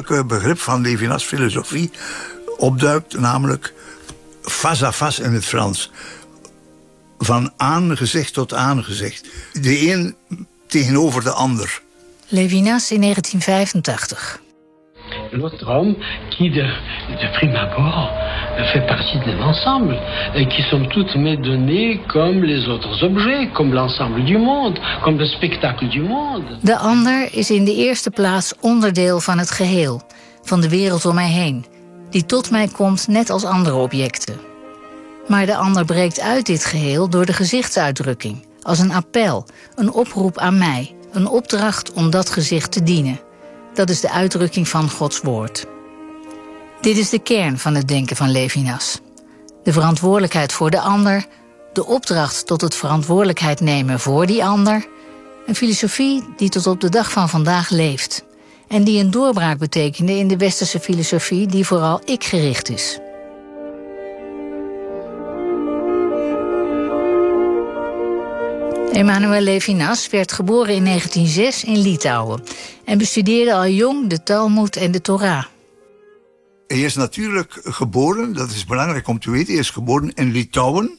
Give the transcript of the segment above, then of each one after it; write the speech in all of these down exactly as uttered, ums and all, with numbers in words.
oorspronkelijke begrip van Levinas' filosofie opduikt, namelijk face à face in het Frans. Van aangezicht tot aangezicht. De een tegenover de ander. Levinas in negentien vijfentachtig. L'autre homme qui, de, de prime abord, fait partie d'un ensemble, et qui somme toute m'est donné comme les autres objets, comme l'ensemble du monde, comme le spectacle du monde. De ander is in de eerste plaats onderdeel van het geheel, van de wereld om mij heen, die tot mij komt net als andere objecten. Maar de ander breekt uit dit geheel door de gezichtsuitdrukking, als een appel, een oproep aan mij, een opdracht om dat gezicht te dienen. Dat is de uitdrukking van Gods woord. Dit is de kern van het denken van Levinas. De verantwoordelijkheid voor de ander, de opdracht tot het verantwoordelijkheid nemen voor die ander. Een filosofie die tot op de dag van vandaag leeft. En die een doorbraak betekende in de westerse filosofie die vooral ik-gericht is. Emanuel Levinas werd geboren in negentien zes in Litouwen en bestudeerde al jong de Talmud en de Torah. Hij is natuurlijk geboren, dat is belangrijk om te weten, hij is geboren in Litouwen.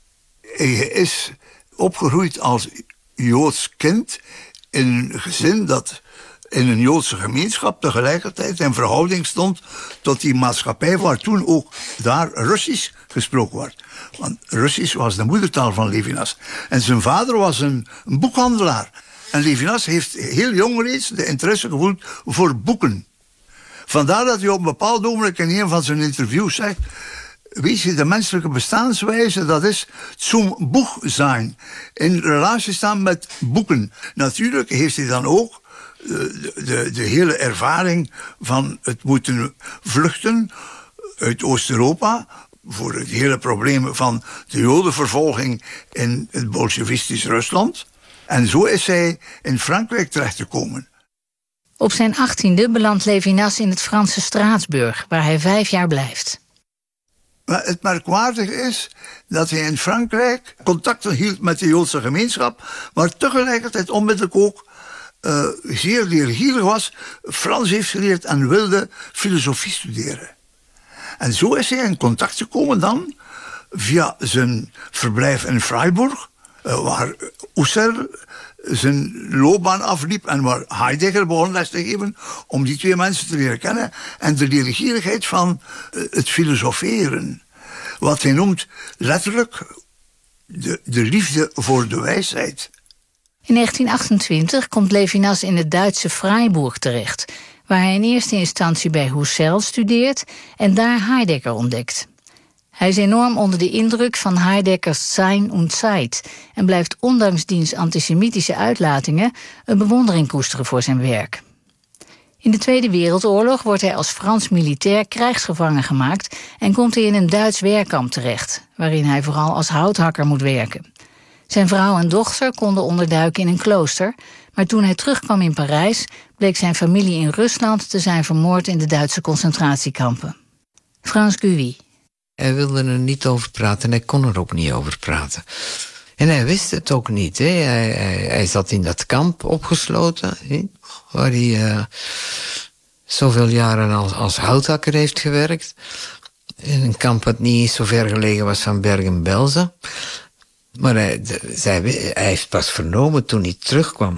Hij is opgegroeid als Joods kind in een gezin dat in een Joodse gemeenschap tegelijkertijd in verhouding stond tot die maatschappij waar toen ook daar Russisch gesproken werd. Want Russisch was de moedertaal van Levinas. En zijn vader was een, een boekhandelaar. En Levinas heeft heel jong reeds de interesse gevoeld voor boeken. Vandaar dat hij op een bepaald ogenblik in een van zijn interviews zegt: weet je, de menselijke bestaanswijze, dat is zum Buch zijn. In relatie staan met boeken. Natuurlijk heeft hij dan ook de, de, de hele ervaring van het moeten vluchten uit Oost-Europa voor het hele probleem van de Jodenvervolging in het bolsjevistisch Rusland. En zo is hij in Frankrijk terechtgekomen. Op zijn achttiende belandt Levinas in het Franse Straatsburg, waar hij vijf jaar blijft. Maar het merkwaardige is dat hij in Frankrijk contacten hield met de Joodse gemeenschap, maar tegelijkertijd onmiddellijk ook uh, zeer leergierig was, Frans heeft geleerd en wilde filosofie studeren. En zo is hij in contact gekomen dan via zijn verblijf in Freiburg, uh, waar Husserl zijn loopbaan afliep en waar Heidegger begon les te geven om die twee mensen te leren kennen en de leergierigheid van uh, het filosoferen. Wat hij noemt letterlijk de, de liefde voor de wijsheid. In negentien achtentwintig komt Levinas in het Duitse Freiburg terecht, waar hij in eerste instantie bij Husserl studeert en daar Heidegger ontdekt. Hij is enorm onder de indruk van Heideggers Sein und Zeit en blijft ondanks diens antisemitische uitlatingen een bewondering koesteren voor zijn werk. In de Tweede Wereldoorlog wordt hij als Frans militair krijgsgevangen gemaakt en komt hij in een Duits werkkamp terecht, waarin hij vooral als houthakker moet werken. Zijn vrouw en dochter konden onderduiken in een klooster, maar toen hij terugkwam in Parijs bleek zijn familie in Rusland te zijn vermoord in de Duitse concentratiekampen. Frans Gouy. Hij wilde er niet over praten en hij kon er ook niet over praten. En hij wist het ook niet. Hè. Hij, hij, hij zat in dat kamp opgesloten, hè, waar hij uh, zoveel jaren als, als houthakker heeft gewerkt. In een kamp dat niet zo ver gelegen was van Bergen-Belsen. Maar hij, de, zij, hij heeft pas vernomen toen hij terugkwam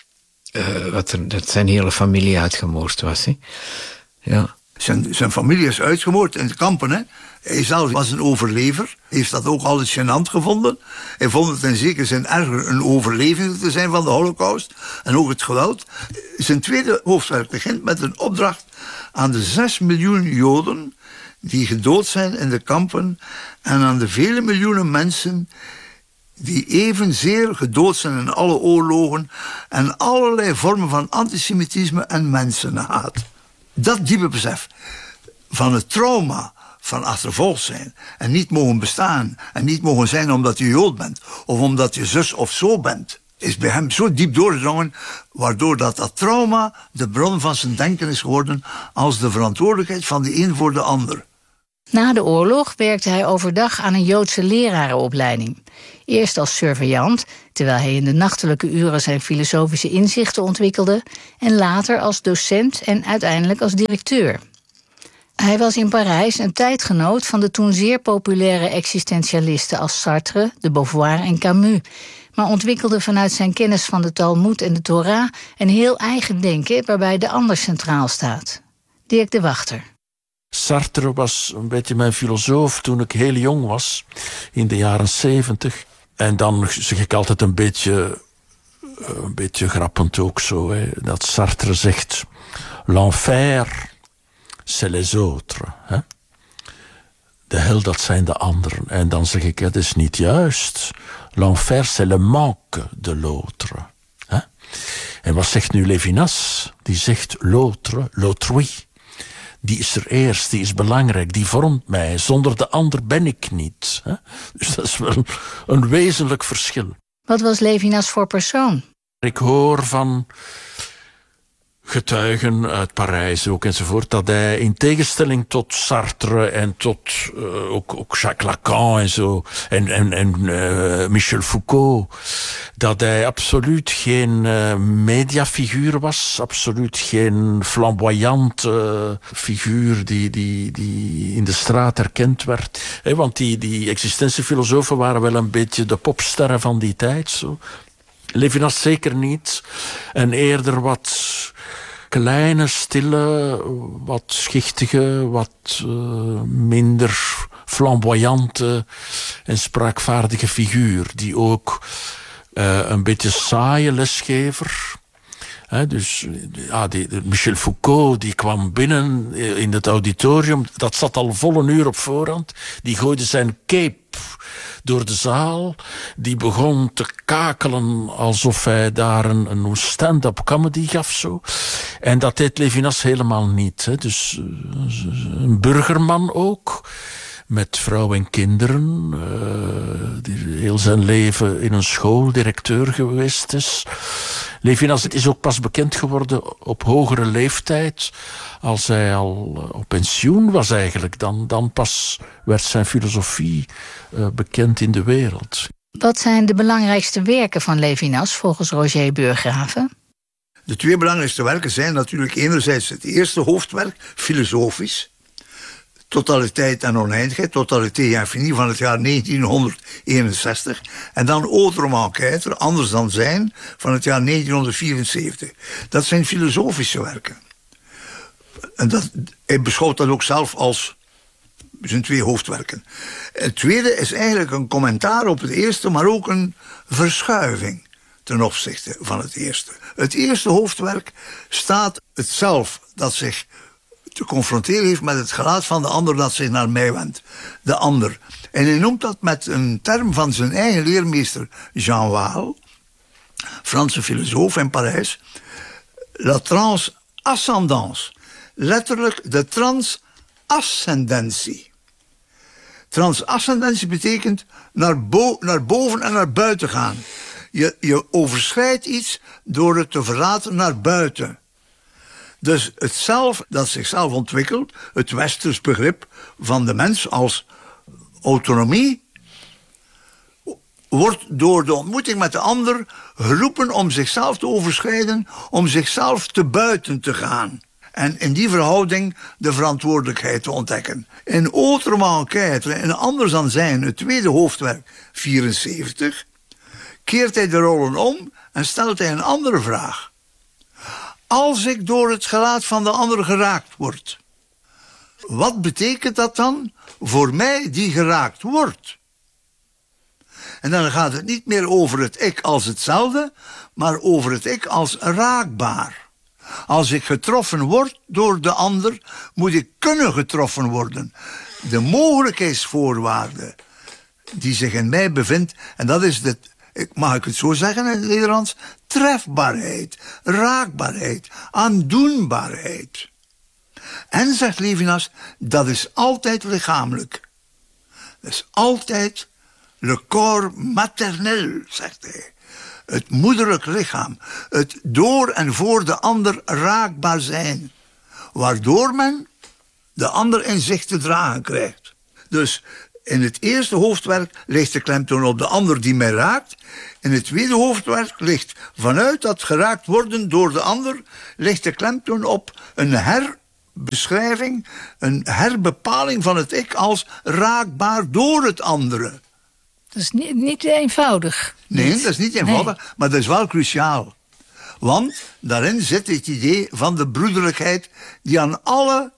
uh, wat er, dat zijn hele familie uitgemoord was. Hè. Ja. Zijn, zijn familie is uitgemoord in de kampen. Hè? Hij zelf was een overlever. Heeft dat ook altijd gênant gevonden. Hij vond het in zekere zin erger een overlevende te zijn van de Holocaust. En ook het geweld. Zijn tweede hoofdwerk begint met een opdracht aan de zes miljoen Joden die gedood zijn in de kampen en aan de vele miljoenen mensen die evenzeer gedood zijn in alle oorlogen en allerlei vormen van antisemitisme en mensenhaat. Dat diepe besef van het trauma van achtervolgd zijn en niet mogen bestaan en niet mogen zijn omdat je Jood bent of omdat je zus of zo bent, is bij hem zo diep doorgedrongen, waardoor dat, dat trauma de bron van zijn denken is geworden als de verantwoordelijkheid van de een voor de ander. Na de oorlog werkte hij overdag aan een Joodse lerarenopleiding. Eerst als surveillant, terwijl hij in de nachtelijke uren zijn filosofische inzichten ontwikkelde, en later als docent en uiteindelijk als directeur. Hij was in Parijs een tijdgenoot van de toen zeer populaire existentialisten als Sartre, de Beauvoir en Camus, maar ontwikkelde vanuit zijn kennis van de Talmoed en de Torah een heel eigen denken waarbij de ander centraal staat. Dirk de Wachter. Sartre was een beetje mijn filosoof toen ik heel jong was, in de jaren zeventig. En dan zeg ik altijd een beetje, een beetje grappend ook zo, hè, dat Sartre zegt: l'enfer, c'est les autres. Hè? De hel, dat zijn de anderen. En dan zeg ik, het is niet juist. L'enfer, c'est le manque de l'autre. Hè? En wat zegt nu Levinas? Die zegt l'autre, l'autrui. Die is er eerst, die is belangrijk, die vormt mij. Zonder de ander ben ik niet. Hè? Dus dat is wel een, een wezenlijk verschil. Wat was Levinas voor persoon? Ik hoor van getuigen uit Parijs ook enzovoort, dat hij in tegenstelling tot Sartre en tot uh, ook, ook Jacques Lacan en zo, en, en, en uh, Michel Foucault, dat hij absoluut geen uh, mediafiguur was, absoluut geen flamboyante uh, figuur die, die, die in de straat herkend werd. He, want die, die existentiefilosofen waren wel een beetje de popsterren van die tijd. Zo. Levinas zeker niet. En eerder wat kleine, stille, wat schichtige, wat uh, minder flamboyante en spraakvaardige figuur. Die ook uh, een beetje saaie lesgever. He, dus ja, die, Michel Foucault die kwam binnen in het auditorium. Dat zat al vol een uur op voorhand. Die gooide zijn cape door de zaal. Die begon te kakelen alsof hij daar een, een stand-up comedy gaf. Zo. En dat deed Levinas helemaal niet. Hè. Dus een burgerman ook. Met vrouw en kinderen. Uh, die heel zijn leven in een school directeur geweest is. Levinas is ook pas bekend geworden op hogere leeftijd. Als hij al op pensioen was eigenlijk. Dan, dan pas werd zijn filosofie uh, bekend in de wereld. Wat zijn de belangrijkste werken van Levinas volgens Roger Burggraven? De twee belangrijkste werken zijn natuurlijk enerzijds het eerste hoofdwerk, filosofisch. Totaliteit en oneindigheid, Totalité Infinie van het jaar negentienhonderdeenenzestig. En dan Autre Enquête, Anders dan Zijn, van het jaar negentienhonderdvierenzeventig. Dat zijn filosofische werken. En dat, hij beschouwt dat ook zelf als zijn twee hoofdwerken. Het tweede is eigenlijk een commentaar op het eerste, maar ook een verschuiving ten opzichte van het eerste. Het eerste hoofdwerk staat het zelf dat zich te confronteren heeft met het gelaat van de ander dat zich naar mij wendt. De ander. En hij noemt dat met een term van zijn eigen leermeester Jean Waal, Franse filosoof in Parijs, la transascendance. Letterlijk de transascendentie. Transascendentie betekent naar, bo- naar boven en naar buiten gaan. Je, je overschrijdt iets door het te verlaten naar buiten. Dus het zelf dat zichzelf ontwikkelt, het westers begrip van de mens als autonomie, wordt door de ontmoeting met de ander geroepen om zichzelf te overschrijden, om zichzelf te buiten te gaan. En in die verhouding de verantwoordelijkheid te ontdekken. In Autre Enquête, en Anders dan Zijn, het tweede hoofdwerk, vierenzeventig, keert hij de rollen om en stelt hij een andere vraag. Als ik door het gelaat van de ander geraakt word, wat betekent dat dan voor mij die geraakt wordt? En dan gaat het niet meer over het ik als hetzelfde, maar over het ik als raakbaar. Als ik getroffen word door de ander, moet ik kunnen getroffen worden. De mogelijkheidsvoorwaarde die zich in mij bevindt, en dat is de, mag ik het zo zeggen in het Nederlands, trefbaarheid, raakbaarheid, aandoenbaarheid. En, zegt Levinas, dat is altijd lichamelijk. Dat is altijd le corps maternel, zegt hij. Het moederlijk lichaam. Het door en voor de ander raakbaar zijn. Waardoor men de ander in zich te dragen krijgt. Dus in het eerste hoofdwerk ligt de klemtoon op de ander die mij raakt. In het tweede hoofdwerk ligt vanuit dat geraakt worden door de ander, ligt de klemtoon op een herbeschrijving, een herbepaling van het ik als raakbaar door het andere. Dat is niet, niet eenvoudig. Nee, dat is niet eenvoudig, nee. Maar dat is wel cruciaal. Want daarin zit het idee van de broederlijkheid die aan alle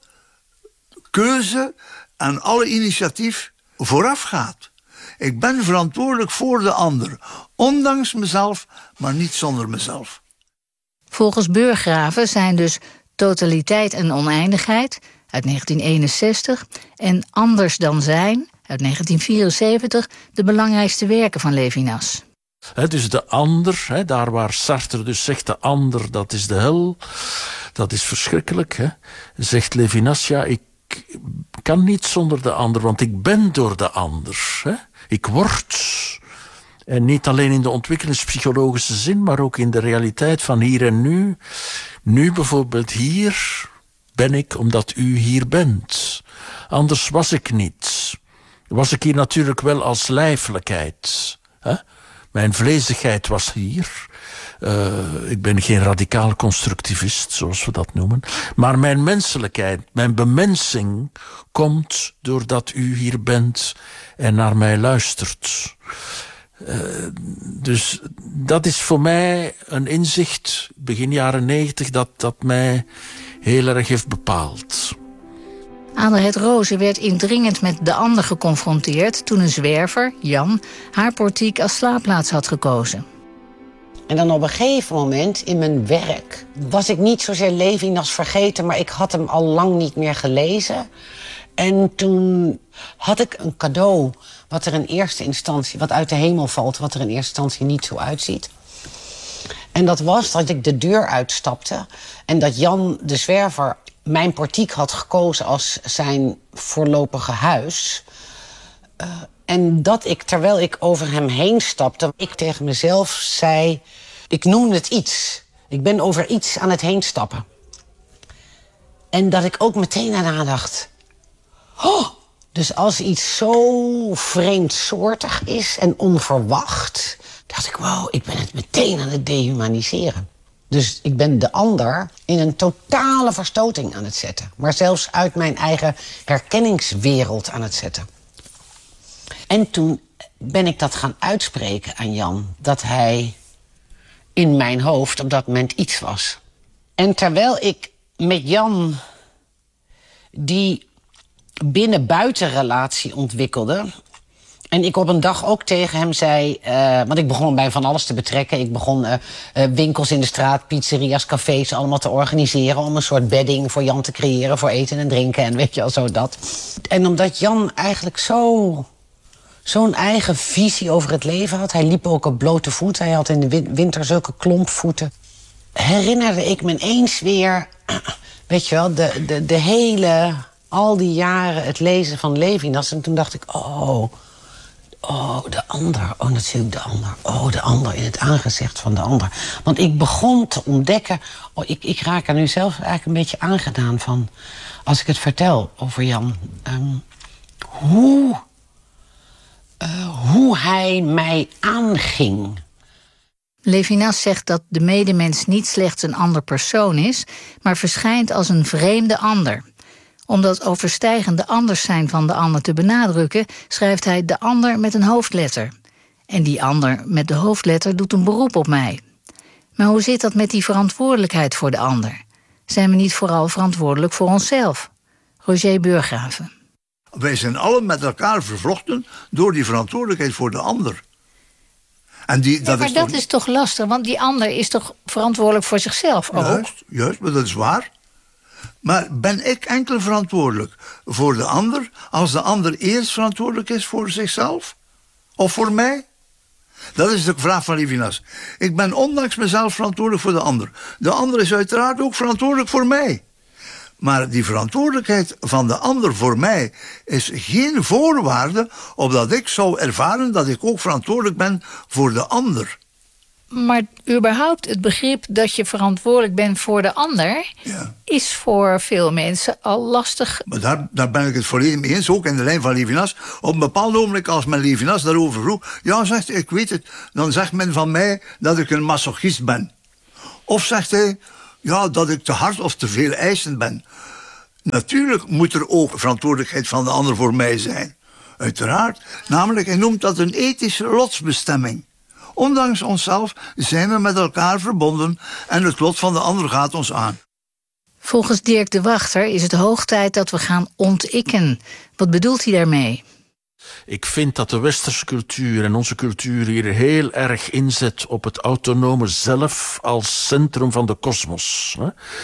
keuze, aan alle initiatief vooraf gaat. Ik ben verantwoordelijk voor de ander, ondanks mezelf, maar niet zonder mezelf. Volgens Burggraven zijn dus Totaliteit en Oneindigheid uit negentien eenenzestig en Anders dan Zijn uit negentien vierenzeventig de belangrijkste werken van Levinas. He, dus de ander, he, daar waar Sartre dus zegt de ander, dat is de hel, dat is verschrikkelijk. He. Zegt Levinas, ja, ik kan niet zonder de ander, want ik ben door de ander. Hè? Ik word. En niet alleen in de ontwikkelingspsychologische zin, maar ook in de realiteit van hier en nu. Nu bijvoorbeeld hier ben ik omdat u hier bent. Anders was ik niet. Was ik hier natuurlijk wel als lijfelijkheid. Hè? Mijn vlezigheid was hier. Uh, ik ben geen radicaal constructivist, zoals we dat noemen. Maar mijn menselijkheid, mijn bemensing komt doordat u hier bent en naar mij luistert. Uh, dus dat is voor mij een inzicht, begin jaren negentig, dat, dat mij heel erg heeft bepaald. Adelheid Roze werd indringend met de ander geconfronteerd toen een zwerver, Jan, haar portiek als slaapplaats had gekozen. En dan op een gegeven moment in mijn werk was ik niet zozeer Levinas vergeten, maar ik had hem al lang niet meer gelezen. En toen had ik een cadeau wat er in eerste instantie, wat uit de hemel valt, wat er in eerste instantie niet zo uitziet. En dat was dat ik de deur uitstapte en dat Jan de zwerver mijn portiek had gekozen als zijn voorlopige huis. Uh, en dat ik, terwijl ik over hem heen stapte, ik tegen mezelf zei, ik noem het iets. Ik ben over iets aan het heen stappen. En dat ik ook meteen daarna dacht, oh, dus als iets zo vreemdsoortig is en onverwacht, dacht ik, wow, ik ben het meteen aan het dehumaniseren. Dus ik ben de ander in een totale verstoting aan het zetten. Maar zelfs uit mijn eigen herkenningswereld aan het zetten. En toen ben ik dat gaan uitspreken aan Jan. Dat hij in mijn hoofd op dat moment iets was. En terwijl ik met Jan die binnen-buiten relatie ontwikkelde. En ik op een dag ook tegen hem zei, uh, want ik begon bij van alles te betrekken. Ik begon uh, uh, winkels in de straat, pizzeria's, cafés allemaal te organiseren om een soort bedding voor Jan te creëren voor eten en drinken en weet je al zo dat. En omdat Jan eigenlijk zo, zo'n eigen visie over het leven had, hij liep ook op blote voeten, hij had in de winter zulke klompvoeten, herinnerde ik me ineens weer, weet je wel, de, de, de hele, al die jaren het lezen van Levinas. En toen dacht ik, oh... Oh, de ander. Oh, natuurlijk de ander. Oh, de ander in het aangezicht van de ander. Want ik begon te ontdekken... Oh, ik, ik raak er nu zelf eigenlijk een beetje aangedaan van... als ik het vertel over Jan. Um, hoe, uh, hoe hij mij aanging. Levinas zegt dat de medemens niet slechts een ander persoon is... maar verschijnt als een vreemde ander... Om dat overstijgende anders zijn van de ander te benadrukken, schrijft hij de ander met een hoofdletter. En die ander met de hoofdletter doet een beroep op mij. Maar hoe zit dat met die verantwoordelijkheid voor de ander? Zijn we niet vooral verantwoordelijk voor onszelf? Roger Burggraven. Wij zijn allen met elkaar vervlochten door die verantwoordelijkheid voor de ander. En die, dat ja, maar is dat toch... is toch lastig, want die ander is toch verantwoordelijk voor zichzelf ook? Juist, juist, maar dat is waar. Maar ben ik enkel verantwoordelijk voor de ander... als de ander eerst verantwoordelijk is voor zichzelf? Of voor mij? Dat is de vraag van Levinas. Ik ben ondanks mezelf verantwoordelijk voor de ander. De ander is uiteraard ook verantwoordelijk voor mij. Maar die verantwoordelijkheid van de ander voor mij... is geen voorwaarde opdat ik zou ervaren... dat ik ook verantwoordelijk ben voor de ander. Maar überhaupt het begrip dat je verantwoordelijk bent voor de ander... Ja. is voor veel mensen al lastig. Maar daar, daar ben ik het volledig mee eens, ook in de lijn van Levinas. Op een bepaald ogenblik, als men Levinas daarover vroeg... ja, zegt hij, ik weet het, dan zegt men van mij dat ik een masochist ben. Of zegt hij, ja, dat ik te hard of te veel eisend ben. Natuurlijk moet er ook verantwoordelijkheid van de ander voor mij zijn. Uiteraard. Namelijk, hij noemt dat een ethische lotsbestemming. Ondanks onszelf zijn we met elkaar verbonden en het lot van de ander gaat ons aan. Volgens Dirk de Wachter is het hoog tijd dat we gaan ontikken. Wat bedoelt hij daarmee? Ik vind dat de westerse cultuur en onze cultuur hier heel erg inzet op het autonome zelf als centrum van de kosmos.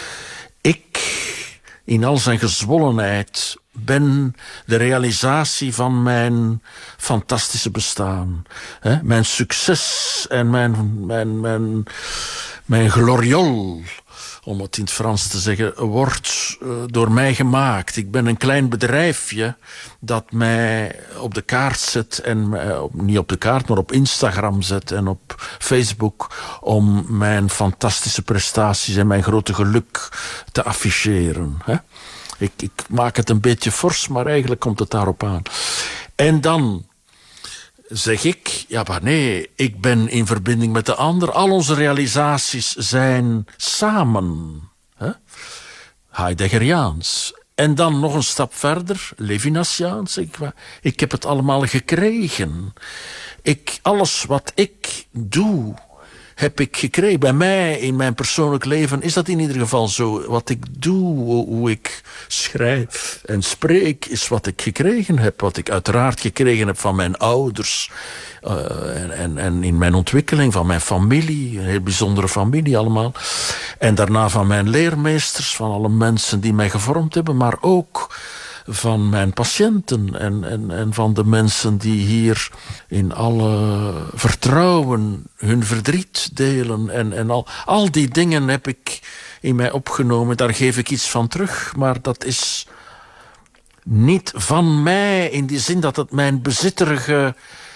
Ik, in al zijn gezwollenheid, ben de realisatie van mijn fantastische bestaan. Mijn succes en mijn, mijn, mijn, mijn gloriole, om het in het Frans te zeggen, wordt uh, door mij gemaakt. Ik ben een klein bedrijfje dat mij op de kaart zet, en uh, niet op de kaart, maar op Instagram zet en op Facebook, om mijn fantastische prestaties en mijn grote geluk te afficheren. Hè? Ik, ik maak het een beetje fors, maar eigenlijk komt het daarop aan. En dan zeg ik, ja maar nee, ik ben in verbinding met de ander. Al onze realisaties zijn samen. Hè? Heideggeriaans. En dan nog een stap verder, Levinasiaans. Ik, ik heb het allemaal gekregen. Ik, alles wat ik doe, heb ik gekregen. Bij mij, in mijn persoonlijk leven, is dat in ieder geval zo. Wat ik doe, hoe ik schrijf en spreek, is wat ik gekregen heb. Wat ik uiteraard gekregen heb van mijn ouders. Uh, en, en, en in mijn ontwikkeling van mijn familie. Een heel bijzondere familie allemaal. En daarna van mijn leermeesters, van alle mensen die mij gevormd hebben. Maar ook van mijn patiënten en, en, en van de mensen die hier in alle vertrouwen hun verdriet delen. En, en al, al die dingen heb ik in mij opgenomen. Daar geef ik iets van terug, maar dat is niet van mij in die zin dat het mijn bezitterige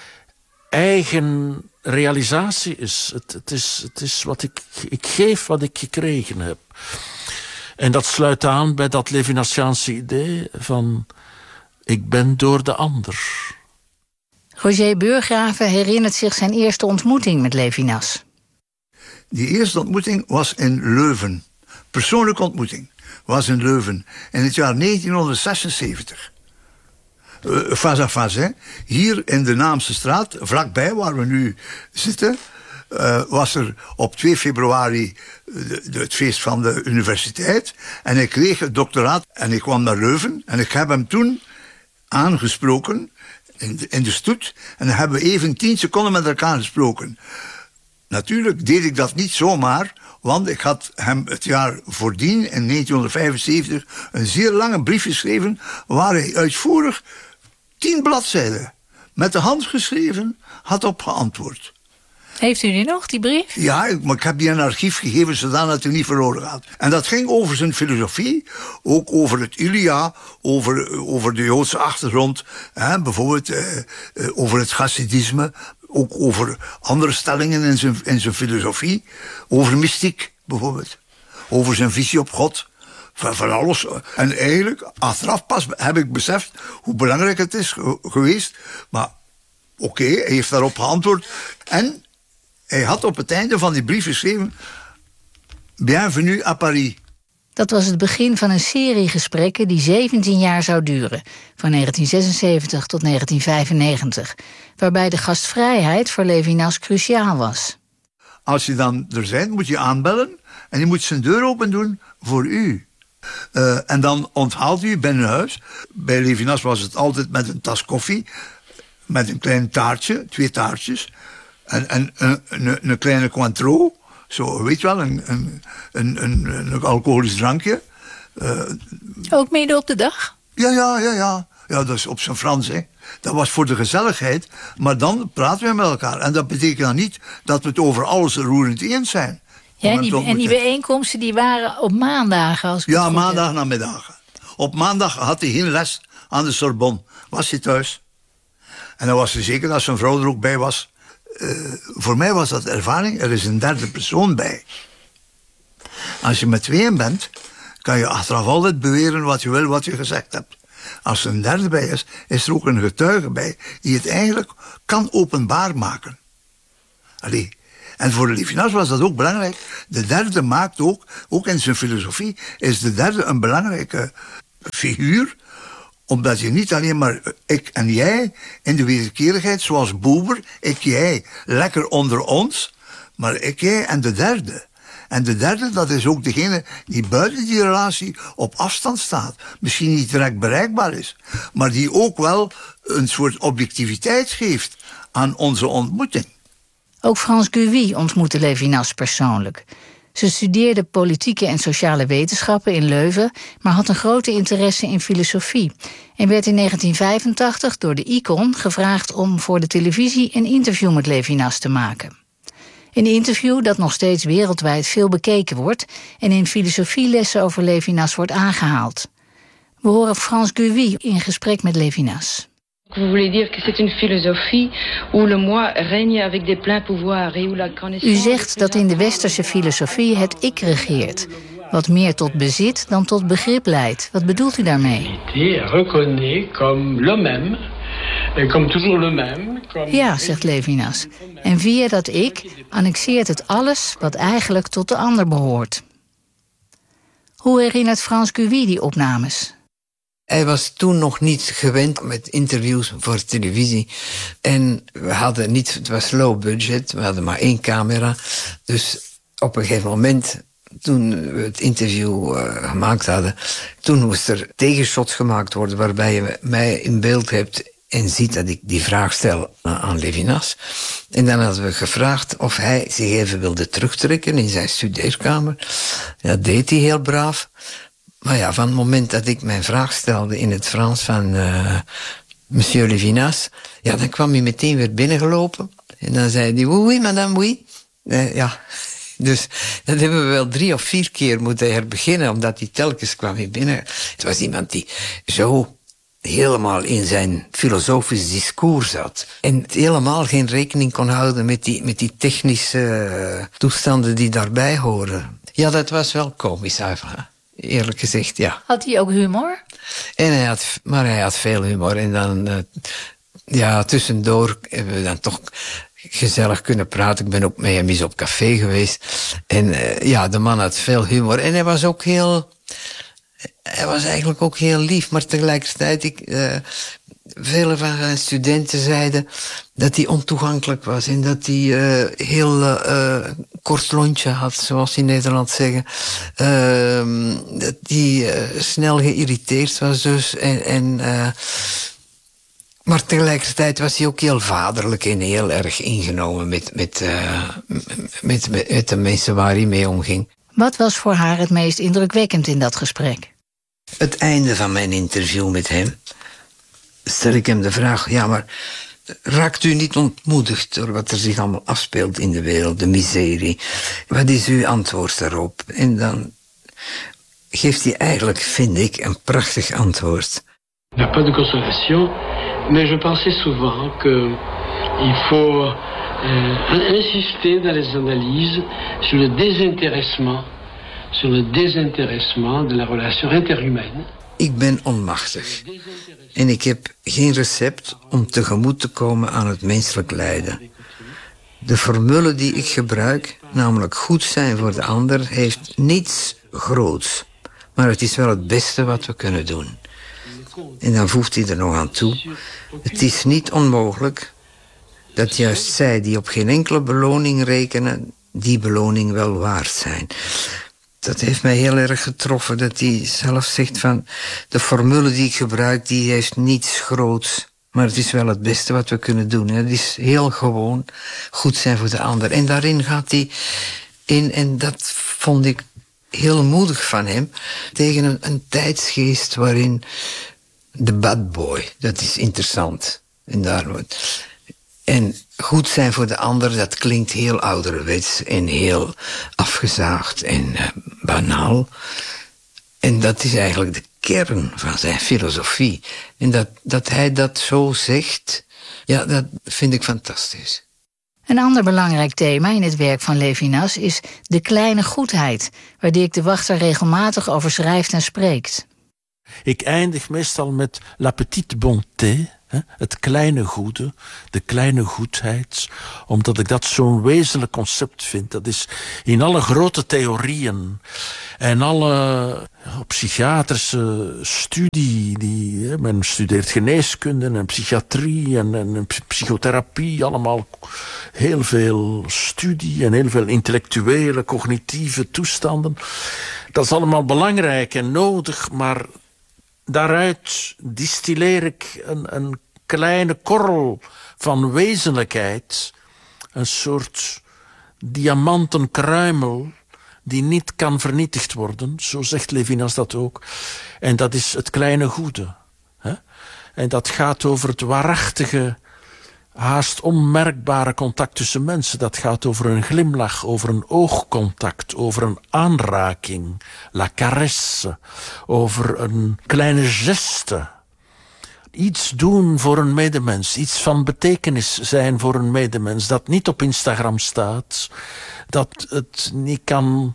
eigen realisatie is. Het, het is, het is wat ik, ik geef wat ik gekregen heb. En dat sluit aan bij dat Levinasiaanse idee van ik ben door de ander. Roger Burggraven herinnert zich zijn eerste ontmoeting met Levinas. Die eerste ontmoeting was in Leuven. Persoonlijke ontmoeting was in Leuven in het jaar negentienhonderdzesenzeventig. Uh, face à face, hè. Hier in de Naamse straat, vlakbij waar we nu zitten, Uh, was er op twee februari de, de, het feest van de universiteit. En ik kreeg het doctoraat en ik kwam naar Leuven. En ik heb hem toen aangesproken in de, in de stoet. En dan hebben we even tien seconden met elkaar gesproken. Natuurlijk deed ik dat niet zomaar, want ik had hem het jaar voordien, in negentienhonderdvijfenzeventig, een zeer lange brief geschreven waar hij uitvoerig tien bladzijden met de hand geschreven had op geantwoord. Heeft u die nog, die brief? Ja, ik, maar ik heb die in een archief gegeven, zodat het u niet verloren gaat. En dat ging over zijn filosofie, ook over het Ilia, over, over de Joodse achtergrond, hè, bijvoorbeeld uh, uh, over het Chassidisme, ook over andere stellingen in zijn, in zijn filosofie, over mystiek bijvoorbeeld, over zijn visie op God. Van, van alles. En eigenlijk, achteraf pas heb ik beseft hoe belangrijk het is ge- geweest. Maar oké, okay, hij heeft daarop geantwoord. En hij had op het einde van die brief geschreven: Bienvenue à Paris. Dat was het begin van een serie gesprekken die zeventien jaar zou duren, van negentien zesenzeventig tot negentien vijfennegentig, waarbij de gastvrijheid voor Levinas cruciaal was. Als je dan er bent, moet je aanbellen en je moet zijn deur open doen voor u. Uh, en dan onthaalt u binnen huis. Bij Levinas was het altijd met een tas koffie, met een klein taartje, twee taartjes, en, en een, een, een kleine Cointreau, zo, weet je wel, een, een, een, een, een alcoholisch drankje. Uh, Ook midden op de dag? Ja, ja, ja, ja. Ja, dat is op zijn Frans, hè. Dat was voor de gezelligheid, maar dan praten we met elkaar. En dat betekent dan niet dat we het over alles roerend eens zijn. Ja, en die, en die bijeenkomsten die waren op maandagen? Als ik ja, maandag namiddagen. Op maandag had hij geen les aan de Sorbonne. Was hij thuis. En dan was hij zeker dat zijn vrouw er ook bij was. Uh, voor mij was dat ervaring, er is een derde persoon bij. Als je met tweeën bent, kan je achteraf altijd beweren wat je wil, wat je gezegd hebt. Als er een derde bij is, is er ook een getuige bij die het eigenlijk kan openbaar maken. Allee. En voor Levinas was dat ook belangrijk. De derde maakt ook, ook in zijn filosofie, is de derde een belangrijke figuur, omdat je niet alleen maar ik en jij in de wederkerigheid, zoals Buber, ik, jij, lekker onder ons, maar ik, jij en de derde. En de derde, dat is ook degene die buiten die relatie op afstand staat. Misschien niet direct bereikbaar is, maar die ook wel een soort objectiviteit geeft aan onze ontmoeting. Ook Frans Gouy ontmoette Levinas persoonlijk. Ze studeerde politieke en sociale wetenschappen in Leuven, maar had een grote interesse in filosofie en werd in negentien vijfentachtig door de Icon gevraagd om voor de televisie een interview met Levinas te maken. Een interview dat nog steeds wereldwijd veel bekeken wordt en in filosofielessen over Levinas wordt aangehaald. We horen Frans Gouy in gesprek met Levinas. Vous voulez dire que c'est une philosophie où le moi règne avec des pleins pouvoirs et où la connaissance... U zegt dat in de westerse filosofie het ik regeert, wat meer tot bezit dan tot begrip leidt. Wat bedoelt u daarmee? Reconnaît comme le même, comme toujours le même. Comme... Ja, zegt Levinas. En via dat ik annexeert het alles wat eigenlijk tot de ander behoort. Hoe herinnert Frans Gouy die opnames? Hij was toen nog niet gewend met interviews voor televisie. En we hadden niet, het was low budget, we hadden maar één camera. Dus op een gegeven moment, toen we het interview uh, gemaakt hadden, toen moest er tegenshots gemaakt worden waarbij je mij in beeld hebt en ziet dat ik die vraag stel aan Levinas. En dan hadden we gevraagd of hij zich even wilde terugtrekken in zijn studeerkamer. Dat deed hij heel braaf. Maar ja, van het moment dat ik mijn vraag stelde in het Frans van uh, monsieur Levinas, ja, dan kwam hij meteen weer binnengelopen. En dan zei hij, oui, oui, madame, oui. Uh, ja, dus dat hebben we wel drie of vier keer moeten herbeginnen, omdat hij telkens kwam hier binnen. Het was iemand die zo helemaal in zijn filosofisch discours zat. En helemaal geen rekening kon houden met die, met die technische uh, toestanden die daarbij horen. Ja, dat was wel komisch eigenlijk. Eerlijk gezegd, ja. Had hij ook humor? En hij had, maar hij had veel humor. En dan, uh, ja, tussendoor hebben we dan toch gezellig kunnen praten. Ik ben ook met hem eens op café geweest. En uh, ja, de man had veel humor. En hij was ook heel... Hij was eigenlijk ook heel lief. Maar tegelijkertijd, ik... Uh, vele van zijn studenten zeiden dat hij ontoegankelijk was en dat hij uh, heel uh, kort lontje had, zoals in Nederland zeggen. Uh, dat hij uh, snel geïrriteerd was dus. En, en, uh, maar tegelijkertijd was hij ook heel vaderlijk en heel erg ingenomen met, met, uh, met, met, met de mensen waar hij mee omging. Wat was voor haar het meest indrukwekkend in dat gesprek? Het einde van mijn interview met hem. Stel ik hem de vraag, ja, maar raakt u niet ontmoedigd door wat er zich allemaal afspeelt in de wereld, de miserie? Wat is uw antwoord daarop? En dan geeft hij eigenlijk, vind ik, een prachtig antwoord. Il n'y a pas de consolation, mais je pensais souvent que il faut euh, insister dans les analyses sur le désintéressement, sur le désintéressement de la relation interhumaine. Ik ben onmachtig. En ik heb geen recept om tegemoet te komen aan het menselijk lijden. De formule die ik gebruik, namelijk goed zijn voor de ander, heeft niets groots. Maar het is wel het beste wat we kunnen doen. En dan voegt hij er nog aan toe. Het is niet onmogelijk dat juist zij die op geen enkele beloning rekenen, die beloning wel waard zijn. Dat heeft mij heel erg getroffen, dat hij zelf zegt van... de formule die ik gebruik, die heeft niets groots. Maar het is wel het beste wat we kunnen doen. Het is heel gewoon goed zijn voor de ander. En daarin gaat hij in, en dat vond ik heel moedig van hem... tegen een, een tijdsgeest waarin de bad boy, dat is interessant. En daar wordt... En goed zijn voor de ander, dat klinkt heel ouderwets en heel afgezaagd en uh, banaal. En dat is eigenlijk de kern van zijn filosofie. En dat, dat hij dat zo zegt, ja, dat vind ik fantastisch. Een ander belangrijk thema in het werk van Levinas is de kleine goedheid, waar Dirk de Wachter regelmatig over schrijft en spreekt. Ik eindig meestal met la petite bonté, het kleine goede, de kleine goedheid, omdat ik dat zo'n wezenlijk concept vind. Dat is in alle grote theorieën en alle ja, psychiatrische studie, die, men studeert geneeskunde en psychiatrie en, en psychotherapie, allemaal heel veel studie en heel veel intellectuele, cognitieve toestanden. Dat is allemaal belangrijk en nodig, maar daaruit distilleer ik een, een kleine korrel van wezenlijkheid. Een soort diamantenkruimel die niet kan vernietigd worden. Zo zegt Levinas dat ook. En dat is het kleine goede. Hè? En dat gaat over het waarachtige, haast onmerkbare contact tussen mensen. Dat gaat over een glimlach, over een oogcontact, over een aanraking, la caresse, over een kleine geste. Iets doen voor een medemens, iets van betekenis zijn voor een medemens, dat niet op Instagram staat, dat het niet kan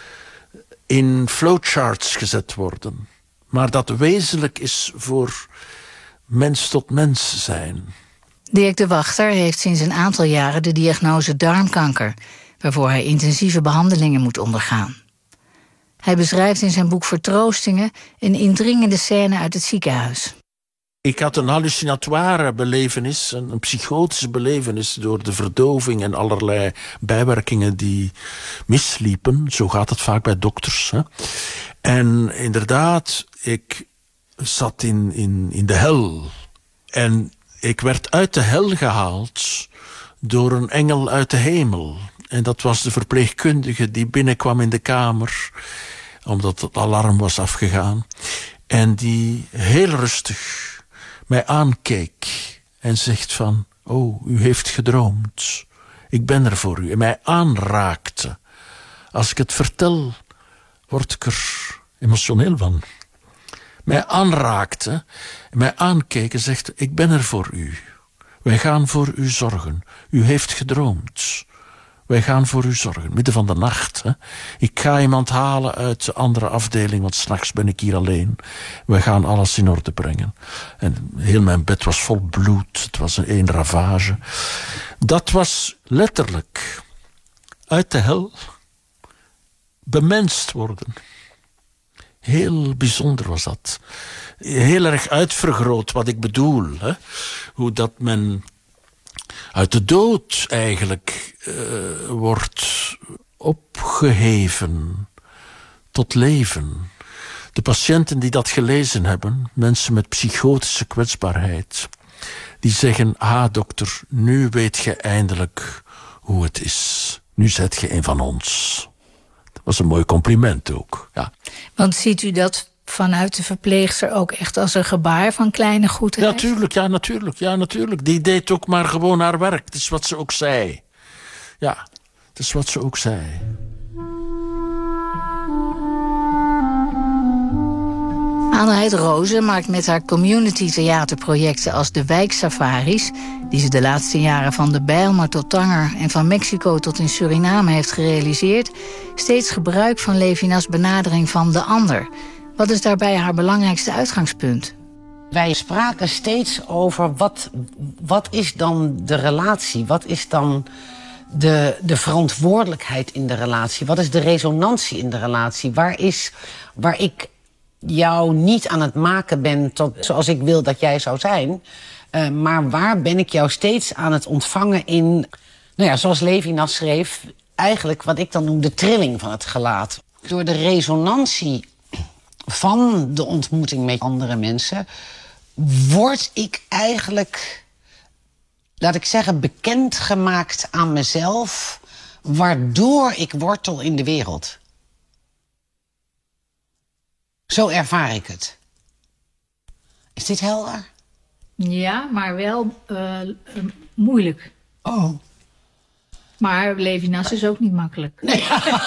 in flowcharts gezet worden, maar dat wezenlijk is voor mens tot mens zijn. Dirk de Wachter heeft sinds een aantal jaren de diagnose darmkanker, waarvoor hij intensieve behandelingen moet ondergaan. Hij beschrijft in zijn boek Vertroostingen een indringende scène uit het ziekenhuis. Ik had een hallucinatoire belevenis, een, een psychotische belevenis door de verdoving en allerlei bijwerkingen die misliepen. Zo gaat het vaak bij dokters. Hè. En inderdaad, ik zat in, in, in de hel. En ik werd uit de hel gehaald door een engel uit de hemel. En dat was de verpleegkundige die binnenkwam in de kamer, omdat het alarm was afgegaan. En die heel rustig mij aankeek en zegt van, oh, u heeft gedroomd. Ik ben er voor u. En mij aanraakte. Als ik het vertel, word ik er emotioneel van. Mij aanraakte, mij aankeek en zegt, ik ben er voor u. Wij gaan voor u zorgen. U heeft gedroomd. Wij gaan voor u zorgen. Midden van de nacht. Hè? Ik ga iemand halen uit de andere afdeling, want 's nachts ben ik hier alleen. Wij gaan alles in orde brengen. En heel mijn bed was vol bloed. Het was een één ravage. Dat was letterlijk uit de hel bemenst worden. Heel bijzonder was dat. Heel erg uitvergroot wat ik bedoel. Hè? Hoe dat men uit de dood eigenlijk uh, wordt opgeheven tot leven. De patiënten die dat gelezen hebben, mensen met psychotische kwetsbaarheid, die zeggen, ah dokter, nu weet je eindelijk hoe het is. Nu zijt je een van ons. Dat was een mooi compliment ook. Ja. Want ziet u dat vanuit de verpleegster ook echt als een gebaar van kleine goedheid? Ja, natuurlijk, ja, natuurlijk, ja, natuurlijk. Die deed ook maar gewoon haar werk. Dat is wat ze ook zei. Ja, dat is wat ze ook zei. Adelheid Rozen maakt met haar community theaterprojecten als de Wijksafaris, die ze de laatste jaren van de Bijlmer tot Tanger en van Mexico tot in Suriname heeft gerealiseerd, steeds gebruik van Levinas' benadering van de ander. Wat is daarbij haar belangrijkste uitgangspunt? Wij spraken steeds over wat, wat is dan de relatie? Wat is dan de, de verantwoordelijkheid in de relatie? Wat is de resonantie in de relatie? Waar is, waar ik jou niet aan het maken ben tot zoals ik wil dat jij zou zijn, uh, maar waar ben ik jou steeds aan het ontvangen in, nou ja, zoals Levinas schreef, eigenlijk wat ik dan noem de trilling van het gelaat. Door de resonantie van de ontmoeting met andere mensen word ik eigenlijk, laat ik zeggen, bekendgemaakt aan mezelf, waardoor ik wortel in de wereld. Zo ervaar ik het. Is dit helder? Ja, maar wel uh, moeilijk. Oh. Maar Levinas is ook niet makkelijk. Nee.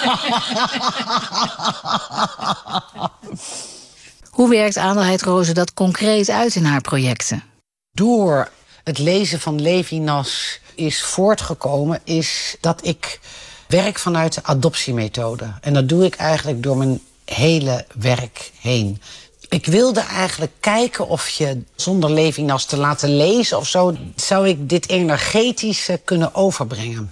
Hoe werkt Adelheid Rozen dat concreet uit in haar projecten? Door het lezen van Levinas is voortgekomen, is dat ik werk vanuit de adoptiemethode. En dat doe ik eigenlijk door mijn hele werk heen. Ik wilde eigenlijk kijken of je, zonder Levinas te laten lezen of zo, zou ik dit energetische kunnen overbrengen.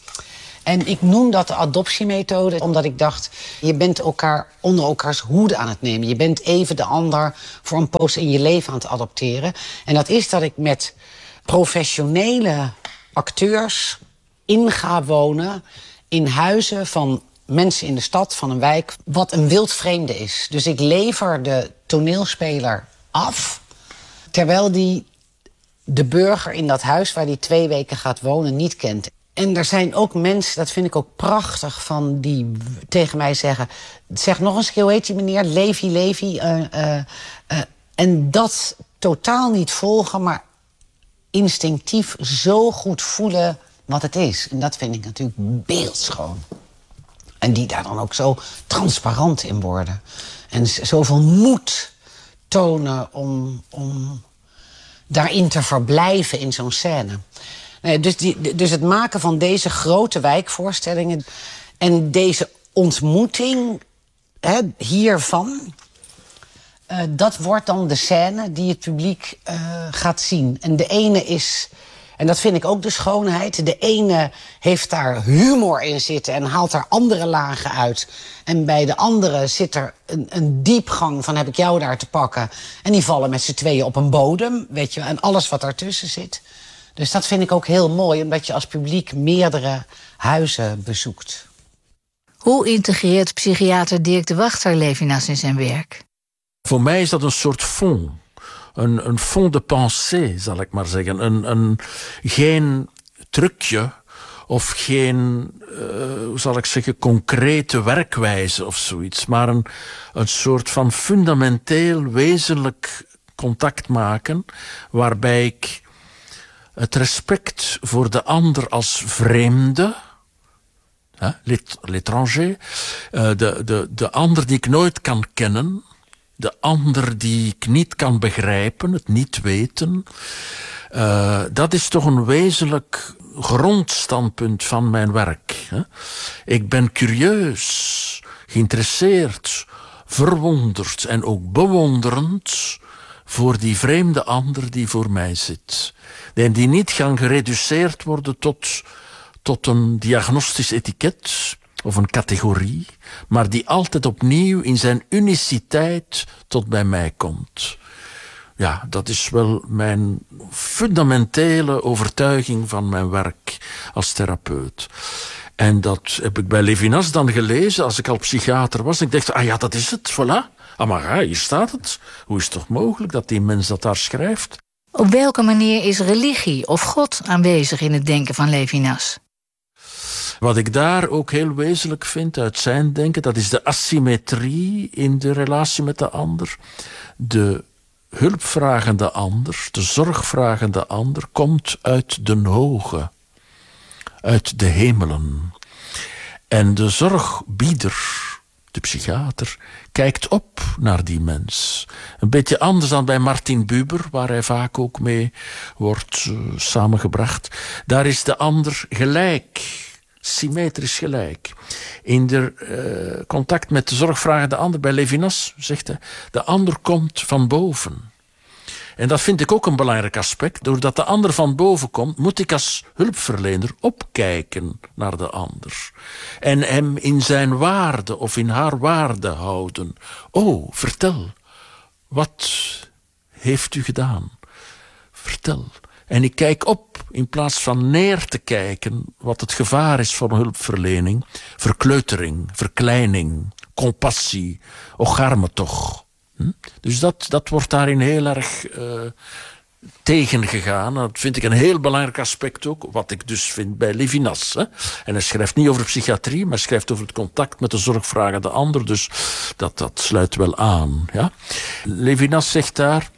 En ik noem dat de adoptiemethode, omdat ik dacht, je bent elkaar onder elkaars hoede aan het nemen. Je bent even de ander voor een poos in je leven aan het adopteren. En dat is dat ik met professionele acteurs in ga wonen in huizen van mensen in de stad, van een wijk, wat een wildvreemde is. Dus ik lever de toneelspeler af, terwijl die de burger in dat huis waar die twee weken gaat wonen niet kent. En er zijn ook mensen, dat vind ik ook prachtig, van die tegen mij zeggen, zeg nog eens, hoe heet die meneer? Levi, Levi. Uh, uh, uh, en dat totaal niet volgen, maar instinctief zo goed voelen wat het is. En dat vind ik natuurlijk beeldschoon. En die daar dan ook zo transparant in worden. En zoveel moed tonen om, om daarin te verblijven in zo'n scène. Nee, dus, die, dus het maken van deze grote wijkvoorstellingen en deze ontmoeting hè, hiervan, uh, dat wordt dan de scène die het publiek uh, gaat zien. En de ene is, en dat vind ik ook de schoonheid, de ene heeft daar humor in zitten en haalt daar andere lagen uit. En bij de andere zit er een, een diepgang van heb ik jou daar te pakken. En die vallen met z'n tweeën op een bodem, weet je, en alles wat daartussen zit. Dus dat vind ik ook heel mooi, omdat je als publiek meerdere huizen bezoekt. Hoe integreert psychiater Dirk de Wachter Levinas in zijn werk? Voor mij is dat een soort fond. Een, een fond de pensée, zal ik maar zeggen. Een, een, geen trucje of geen, uh, hoe zal ik zeggen, concrete werkwijze of zoiets. Maar een, een soort van fundamenteel, wezenlijk contact maken, waarbij ik het respect voor de ander als vreemde, l'étranger, de, de, de ander die ik nooit kan kennen, de ander die ik niet kan begrijpen, het niet weten, uh, dat is toch een wezenlijk grondstandpunt van mijn werk. Hè? Ik ben curieus, geïnteresseerd, verwonderd en ook bewonderend voor die vreemde ander die voor mij zit. En die niet gaan gereduceerd worden tot, tot een diagnostisch etiket of een categorie, maar die altijd opnieuw in zijn uniciteit tot bij mij komt. Ja, dat is wel mijn fundamentele overtuiging van mijn werk als therapeut. En dat heb ik bij Levinas dan gelezen als ik al psychiater was. Ik dacht, ah ja, dat is het, voilà. Ah, maar ja, hier staat het. Hoe is het toch mogelijk dat die mens dat daar schrijft? Op welke manier is religie of God aanwezig in het denken van Levinas? Wat ik daar ook heel wezenlijk vind uit zijn denken, dat is de asymmetrie in de relatie met de ander. De hulpvragende ander, de zorgvragende ander, komt uit den hoge, uit de hemelen. En de zorgbieder, de psychiater, kijkt op naar die mens. Een beetje anders dan bij Martin Buber, waar hij vaak ook mee wordt uh, samengebracht. Daar is de ander gelijk, symmetrisch gelijk. In de uh, contact met de zorgvragende ander, bij Levinas, zegt hij, de ander komt van boven. En dat vind ik ook een belangrijk aspect. Doordat de ander van boven komt, moet ik als hulpverlener opkijken naar de ander. En hem in zijn waarde of in haar waarde houden. Oh, vertel. Wat heeft u gedaan? Vertel. En ik kijk op in plaats van neer te kijken wat het gevaar is van hulpverlening. Verkleutering, verkleining, compassie. Och, arme toch. Hm? Dus dat, dat wordt daarin heel erg uh, tegengegaan. Dat vind ik een heel belangrijk aspect ook. Wat ik dus vind bij Levinas. Hè? En hij schrijft niet over psychiatrie, maar hij schrijft over het contact met de zorgvragende ander. Dus dat, dat sluit wel aan. Ja? Levinas zegt daar,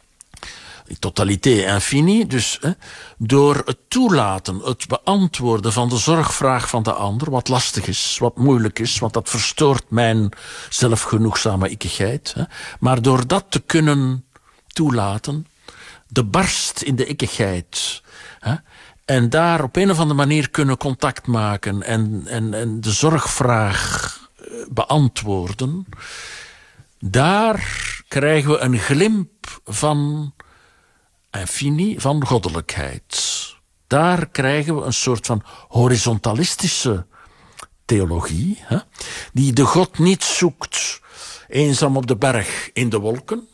totalité infinie, dus hè, door het toelaten, het beantwoorden van de zorgvraag van de ander, wat lastig is, wat moeilijk is, want dat verstoort mijn zelfgenoegzame ikkigheid, hè, maar door dat te kunnen toelaten, de barst in de ikkigheid, hè, en daar op een of andere manier kunnen contact maken en, en, en de zorgvraag beantwoorden, daar krijgen we een glimp van infini, van goddelijkheid. Daar krijgen we een soort van horizontalistische theologie, hè, die de God niet zoekt eenzaam op de berg in de wolken,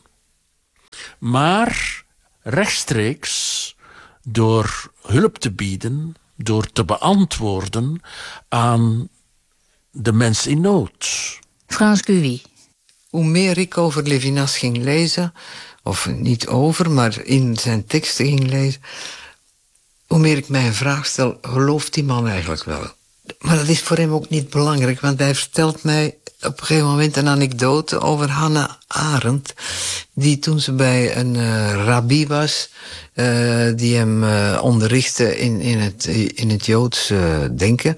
maar rechtstreeks door hulp te bieden, door te beantwoorden aan de mens in nood. Frans Gouy. Hoe meer ik over Levinas ging lezen, of niet over, maar in zijn teksten ging lezen, hoe meer ik mij een vraag stel, gelooft die man eigenlijk wel? Maar dat is voor hem ook niet belangrijk, want hij vertelt mij op een gegeven moment een anekdote over Hannah Arendt, die toen ze bij een uh, rabbi was, uh, die hem uh, onderrichtte in, in, het, in het Joods uh, denken.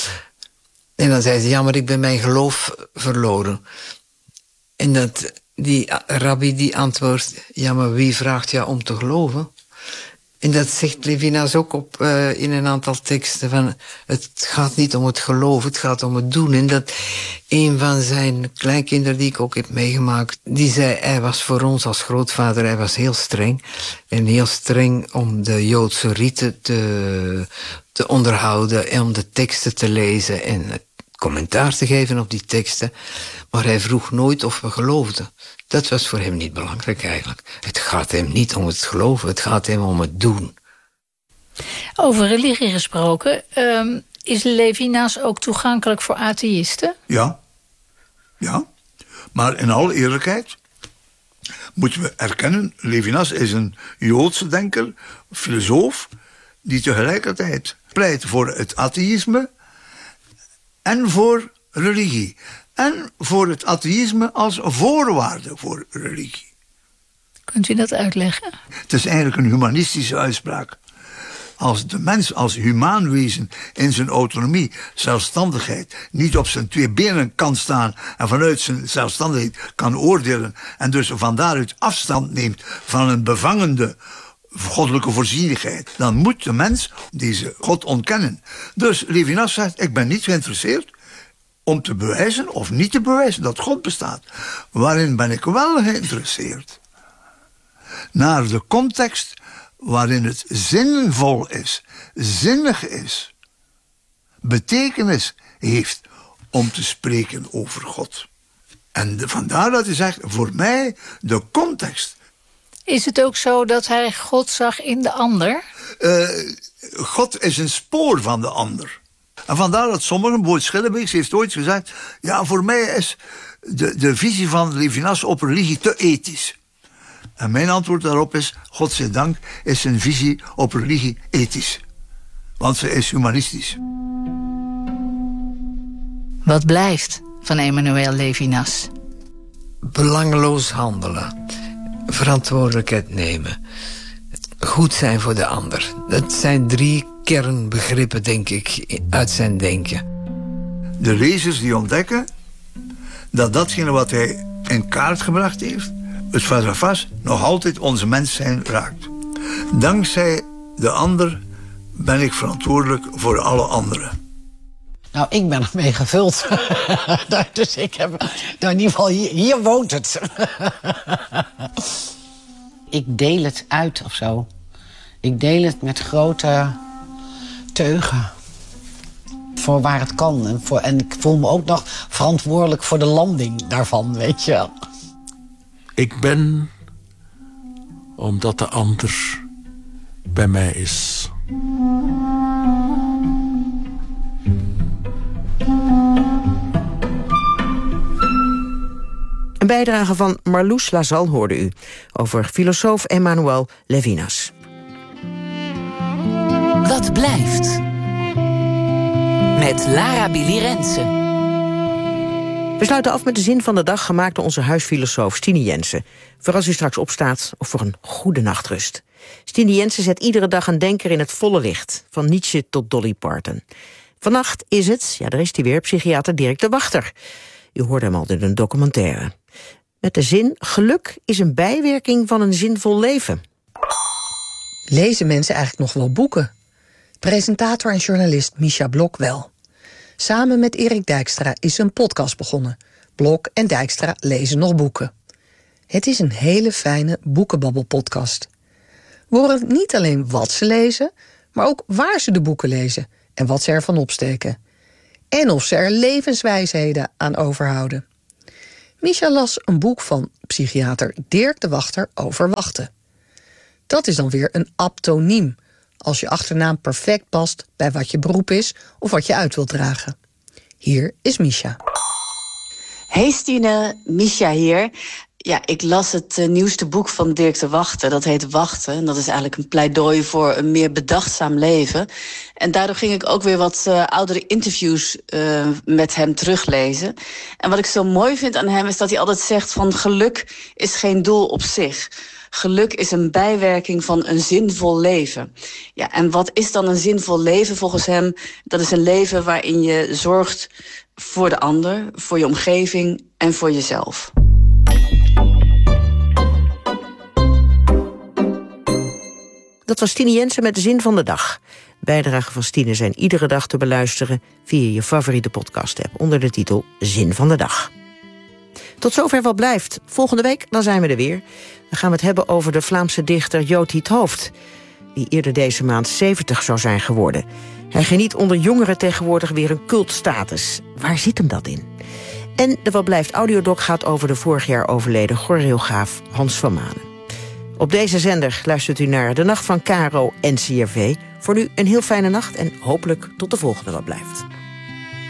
En dan zei ze, ja, maar ik ben mijn geloof verloren. En dat, die rabbi die antwoordt, ja, maar wie vraagt jou om te geloven? En dat zegt Levinas ook op, uh, in een aantal teksten. Van, het gaat niet om het geloven, het gaat om het doen. En dat een van zijn kleinkinderen, die ik ook heb meegemaakt, die zei, hij was voor ons als grootvader, hij was heel streng. En heel streng om de Joodse riten te, te onderhouden en om de teksten te lezen en commentaar te geven op die teksten. Maar hij vroeg nooit of we geloofden. Dat was voor hem niet belangrijk eigenlijk. Het gaat hem niet om het geloven, het gaat hem om het doen. Over religie gesproken, um, is Levinas ook toegankelijk voor atheïsten? Ja. Ja. Maar in alle eerlijkheid moeten we erkennen, Levinas is een Joodse denker, filosoof, die tegelijkertijd pleit voor het atheïsme en voor religie. En voor het atheïsme als voorwaarde voor religie. Kunt u dat uitleggen? Het is eigenlijk een humanistische uitspraak. Als de mens als humaan wezen in zijn autonomie, zelfstandigheid, niet op zijn twee benen kan staan en vanuit zijn zelfstandigheid kan oordelen en dus van daaruit afstand neemt van een bevangende goddelijke voorzienigheid, dan moet de mens deze God ontkennen. Dus Levinas zegt, ik ben niet geïnteresseerd om te bewijzen of niet te bewijzen dat God bestaat. Waarin ben ik wel geïnteresseerd? Naar de context waarin het zinvol is, zinnig is, betekenis heeft om te spreken over God. En de, vandaar dat hij zegt, voor mij de context. Is het ook zo dat hij God zag in de ander? Uh, God is een spoor van de ander. En vandaar dat sommigen, Boyd Schillebeeks heeft ooit gezegd, ja, voor mij is de, de visie van Levinas op religie te ethisch. En mijn antwoord daarop is, godzijdank is zijn visie op religie ethisch. Want ze is humanistisch. Wat blijft van Emmanuel Levinas? Belangeloos handelen. Verantwoordelijkheid nemen. Goed zijn voor de ander. Dat zijn drie kernbegrippen, denk ik, uit zijn denken. De lezers die ontdekken dat datgene wat hij in kaart gebracht heeft, het vast en vast nog altijd onze mens zijn raakt. Dankzij de ander ben ik verantwoordelijk voor alle anderen. Nou, ik ben ermee gevuld. Dus ik heb... Nou, in ieder geval, hier, hier woont het. Ik deel het uit of zo. Ik deel het met grote teugen. Voor waar het kan. En, voor, en ik voel me ook nog verantwoordelijk voor de landing daarvan, weet je wel. Ik ben omdat de ander bij mij is. Een bijdrage van Marloes Lazal hoorde u over filosoof Emmanuel Levinas. Wat blijft? Met Lara Billy Rensen. We sluiten af met de zin van de dag gemaakt door onze huisfilosoof Stine Jensen. Voor als u straks opstaat of voor een goede nachtrust. Stine Jensen zet iedere dag een denker in het volle licht. Van Nietzsche tot Dolly Parton. Vannacht is het, ja daar is hij weer, psychiater Dirk de Wachter. U hoorde hem al in een documentaire. Met de zin, geluk is een bijwerking van een zinvol leven. Lezen mensen eigenlijk nog wel boeken? presentator en journalist Misha Blok wel. Samen met Erik Dijkstra is een podcast begonnen. Blok en Dijkstra lezen nog boeken. Het is een hele fijne boekenbabbel-podcast. We horen niet alleen wat ze lezen, maar ook waar ze de boeken lezen en wat ze ervan opsteken. En of ze er levenswijsheden aan overhouden. Misha las een boek van psychiater Dirk de Wachter over wachten. Dat is dan weer een abtoniem, als je achternaam perfect past bij wat je beroep is of wat je uit wilt dragen. Hier is Misha. Hey Stine, Misha hier. Ja, ik las het uh, nieuwste boek van Dirk de Wachter. Dat heet Wachten. En dat is eigenlijk een pleidooi voor een meer bedachtzaam leven. En daardoor ging ik ook weer wat uh, oudere interviews uh, met hem teruglezen. En wat ik zo mooi vind aan hem is dat hij altijd zegt van geluk is geen doel op zich. Geluk is een bijwerking van een zinvol leven. Ja, en wat is dan een zinvol leven volgens hem? Dat is een leven waarin je zorgt voor de ander, voor je omgeving en voor jezelf. Dat was Stine Jensen met de Zin van de Dag. Bijdragen van Stine zijn iedere dag te beluisteren via je favoriete podcast-app onder de titel Zin van de Dag. Tot zover Wat Blijft. Volgende week dan zijn we er weer. Dan gaan we het hebben over de Vlaamse dichter Jood het Hoofd, die eerder deze maand zeventig zou zijn geworden. Hij geniet onder jongeren tegenwoordig weer een cultstatus. Waar zit hem dat in? En de Wat Blijft audiodoc gaat over de vorig jaar overleden choreograaf Hans van Manen. Op deze zender luistert u naar De Nacht van Caro N C R V. Voor nu een heel fijne nacht en hopelijk tot de volgende Wat Blijft.